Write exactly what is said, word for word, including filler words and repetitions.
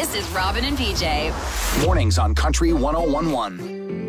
This is Robin and P J. Mornings on Country one oh one one.